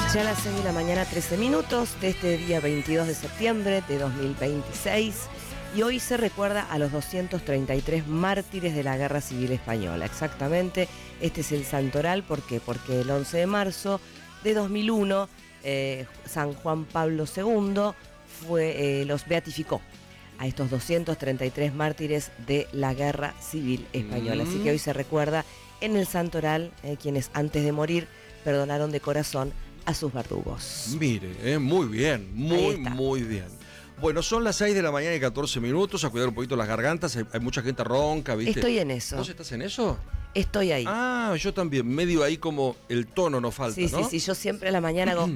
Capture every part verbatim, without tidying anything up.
Ya a las seis de la mañana, trece minutos de este día veintidós de septiembre de dos mil veintiséis. Y hoy se recuerda a los doscientos treinta y tres mártires de la Guerra Civil Española. Exactamente, este es el santoral. ¿Por qué? Porque el once de marzo de dos mil uno, eh, San Juan Pablo segundo fue, eh, los beatificó a estos doscientos treinta y tres mártires de la Guerra Civil Española. Mm. Así que hoy se recuerda en el santoral eh, quienes antes de morir perdonaron de corazón a sus verdugos. Mire, eh, muy bien, muy, muy bien. Bueno, son las seis de la mañana y catorce minutos, a cuidar un poquito las gargantas, hay, hay mucha gente ronca, ¿viste? Estoy en eso. ¿Vos estás en eso? Estoy ahí. Ah, yo también, medio ahí como el tono no falta, sí, ¿no? Sí, sí, yo siempre a la mañana hago...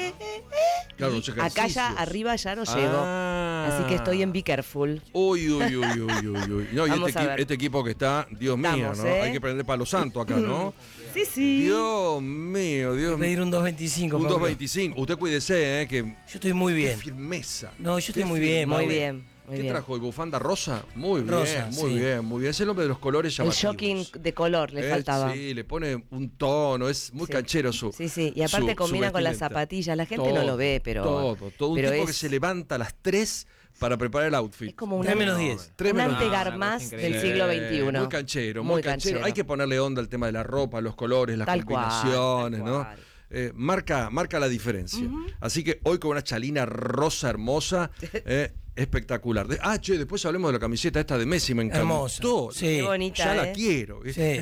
Claro, acá ya arriba ya no llego. Ah. Así que estoy en Be Careful. Uy, uy, uy, uy, uy, uy. No, y este, equi este equipo que está, Dios mío, Estamos, ¿no? ¿eh? Hay que prender palo santo acá, ¿no? Sí, sí. Dios mío, Dios mío. Pedir un dos veinticinco. Un dos veinticinco. Usted cuídese, ¿eh? Que yo estoy muy bien. Qué firmeza. No, yo estoy muy bien. Muy bien. Muy ¿Qué bien. trajo? ¿El bufanda rosa? Muy bien, rosa, muy sí. bien, muy bien. Es el hombre de los colores llamativos. El shocking de color le eh, faltaba. Sí, le pone un tono, es muy sí. canchero su. Sí, sí, y aparte su, combina su con las zapatillas. La gente todo, no lo ve, pero. Todo, todo. Un pero tipo es, que se levanta a las tres para preparar el outfit. Es como un tres menos diez. Un antegar más del siglo veintiuno. Muy canchero, muy, muy canchero. canchero. Hay que ponerle onda al tema de la ropa, los colores, las tal combinaciones, cual, ¿no? cual. Eh, marca, marca la diferencia. Uh-huh. Así que hoy con una chalina rosa hermosa, eh, espectacular. De, ah, che, después hablemos de la camiseta esta de Messi, me encantó. Hermosa. Sí. Qué bonita, ya ¿eh? la quiero. Sí.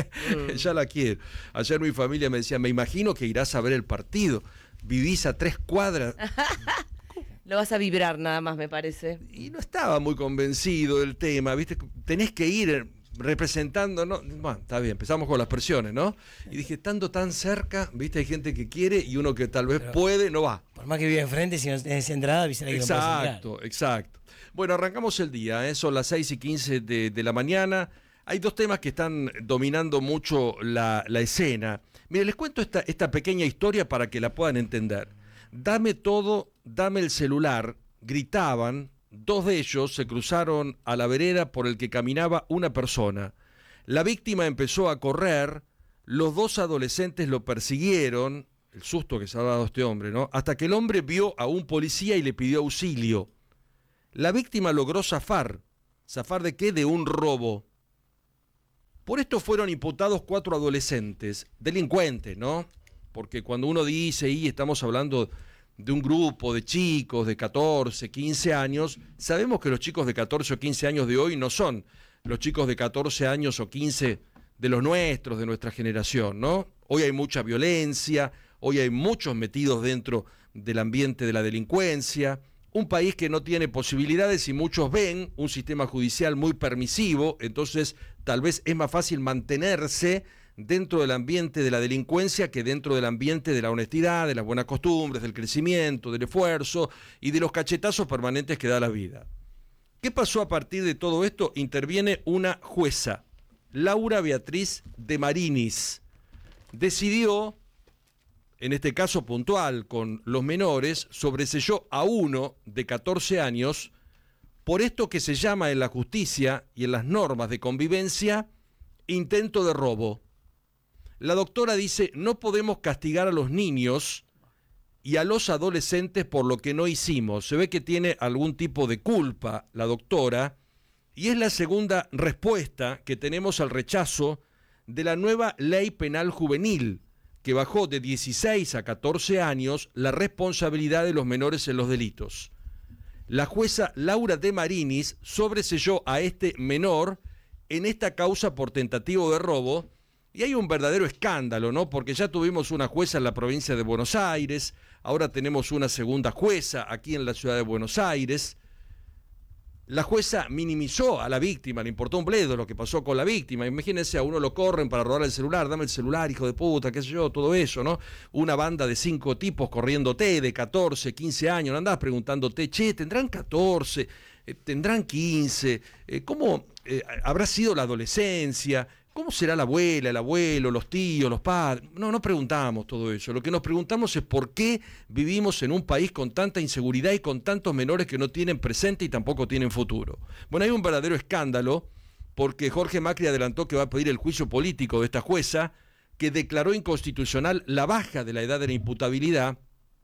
Ya la quiero. Ayer mi familia me decía, me imagino que irás a ver el partido. Vivís a tres cuadras. Lo vas a vibrar nada más, me parece. Y no estaba muy convencido del tema, ¿viste? Tenés que ir representando, ¿no? Bueno, está bien, empezamos con las presiones, ¿no? Y dije, estando tan cerca, ¿viste? Hay gente que quiere y uno que tal vez Pero, puede, no va. Por más que viva enfrente, si no tenés entrada, avisar que exacto, no puedes exacto. Bueno, arrancamos el día, ¿eh? Son las seis y quince de, de la mañana. Hay dos temas que están dominando mucho la, la escena. Mire, les cuento esta, esta pequeña historia para que la puedan entender. Dame todo, dame el celular, gritaban. Dos de ellos se cruzaron a la vereda por el que caminaba una persona. La víctima empezó a correr, los dos adolescentes lo persiguieron, el susto que se ha dado este hombre, ¿no? Hasta que el hombre vio a un policía y le pidió auxilio. La víctima logró zafar. ¿Zafar de qué? De un robo. Por esto fueron imputados cuatro adolescentes, delincuentes, ¿no? Porque cuando uno dice, y estamos hablando de un grupo de chicos de catorce, quince años, sabemos que los chicos de catorce o quince años de hoy no son los chicos de catorce años o quince de los nuestros, de nuestra generación, ¿no? Hoy hay mucha violencia, hoy hay muchos metidos dentro del ambiente de la delincuencia, un país que no tiene posibilidades y muchos ven un sistema judicial muy permisivo, entonces tal vez es más fácil mantenerse dentro del ambiente de la delincuencia que dentro del ambiente de la honestidad, de las buenas costumbres, del crecimiento, del esfuerzo y de los cachetazos permanentes que da la vida. ¿Qué pasó a partir de todo esto? Interviene una jueza, Laura Beatriz de Marinis. Decidió, en este caso puntual con los menores, sobreseyó a uno de catorce años por esto que se llama en la justicia y en las normas de convivencia intento de robo. La doctora dice, no podemos castigar a los niños y a los adolescentes por lo que no hicimos. Se ve que tiene algún tipo de culpa la doctora, y es la segunda respuesta que tenemos al rechazo de la nueva ley penal juvenil, que bajó de dieciséis a catorce años la responsabilidad de los menores en los delitos. La jueza Laura de Marinis sobreseyó a este menor en esta causa por tentativo de robo. Y hay un verdadero escándalo, ¿no? Porque ya tuvimos una jueza en la provincia de Buenos Aires, ahora tenemos una segunda jueza aquí en la ciudad de Buenos Aires. La jueza minimizó a la víctima, le importó un bledo lo que pasó con la víctima. Imagínense, a uno lo corren para robar el celular, dame el celular, hijo de puta, qué sé yo, todo eso, ¿no? Una banda de cinco tipos corriéndote de catorce, quince años, no andás preguntándote, che, ¿tendrán catorce? Eh, ¿Tendrán quince? Eh, ¿Cómo eh, habrá sido la adolescencia? ¿Cómo será la abuela, el abuelo, los tíos, los padres? No, no preguntamos todo eso. Lo que nos preguntamos es por qué vivimos en un país con tanta inseguridad y con tantos menores que no tienen presente y tampoco tienen futuro. Bueno, hay un verdadero escándalo porque Jorge Macri adelantó que va a pedir el juicio político de esta jueza que declaró inconstitucional la baja de la edad de la imputabilidad,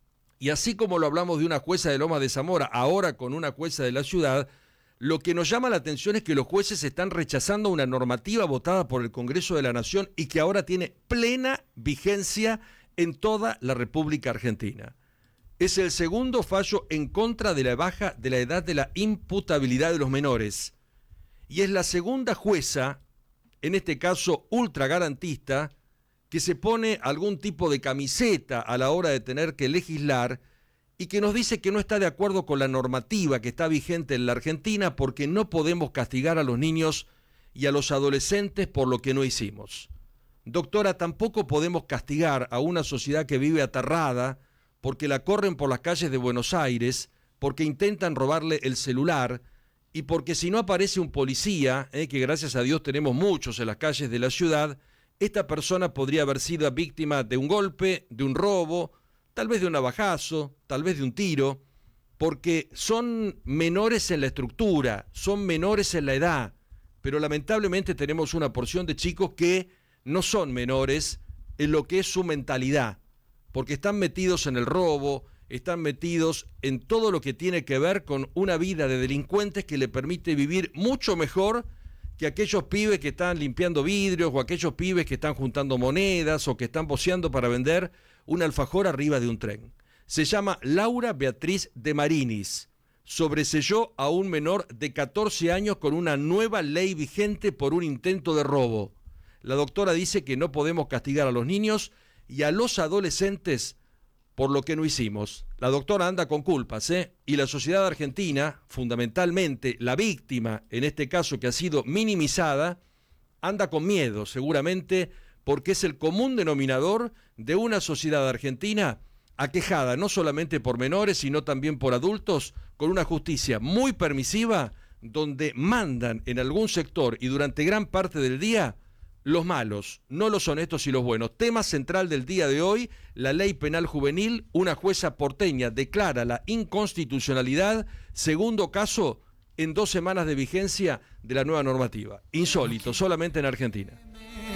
y así como lo hablamos de una jueza de Lomas de Zamora, ahora con una jueza de la ciudad, lo que nos llama la atención es que los jueces están rechazando una normativa votada por el Congreso de la Nación y que ahora tiene plena vigencia en toda la República Argentina. Es el segundo fallo en contra de la baja de la edad de la imputabilidad de los menores. Y es la segunda jueza, en este caso ultragarantista, que se pone algún tipo de camiseta a la hora de tener que legislar y que nos dice que no está de acuerdo con la normativa que está vigente en la Argentina porque no podemos castigar a los niños y a los adolescentes por lo que no hicimos. Doctora, tampoco podemos castigar a una sociedad que vive aterrada porque la corren por las calles de Buenos Aires, porque intentan robarle el celular y porque si no aparece un policía, eh, que gracias a Dios tenemos muchos en las calles de la ciudad, esta persona podría haber sido víctima de un golpe, de un robo, tal vez de un navajazo, tal vez de un tiro, porque son menores en la estructura, son menores en la edad, pero lamentablemente tenemos una porción de chicos que no son menores en lo que es su mentalidad, porque están metidos en el robo, están metidos en todo lo que tiene que ver con una vida de delincuentes que le permite vivir mucho mejor que aquellos pibes que están limpiando vidrios o aquellos pibes que están juntando monedas o que están boceando para vender un alfajor arriba de un tren. Se llama Laura Beatriz de Marinis. Sobreselló a un menor de catorce años con una nueva ley vigente por un intento de robo. La doctora dice que no podemos castigar a los niños y a los adolescentes por lo que no hicimos. La doctora anda con culpas, ¿eh? Y la sociedad argentina, fundamentalmente la víctima, en este caso que ha sido minimizada, anda con miedo seguramente porque es el común denominador de una sociedad argentina aquejada no solamente por menores, sino también por adultos, con una justicia muy permisiva, donde mandan en algún sector y durante gran parte del día los malos, no los honestos y los buenos. Tema central del día de hoy, la ley penal juvenil. Una jueza porteña declara la inconstitucionalidad, segundo caso en dos semanas de vigencia de la nueva normativa. Insólito, solamente en Argentina.